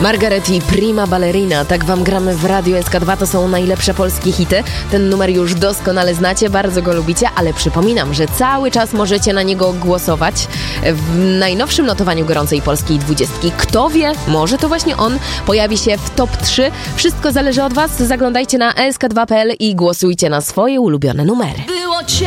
Margaret i Prima Ballerina, tak wam gramy w Radiu SK2, to są najlepsze polskie hity. Ten numer już doskonale znacie, bardzo go lubicie, ale przypominam, że cały czas możecie na niego głosować w najnowszym notowaniu gorącej polskiej 20. Kto wie, może to właśnie on pojawi się w top 3. Wszystko zależy od was, zaglądajcie na sk2.pl i głosujcie na swoje ulubione numery.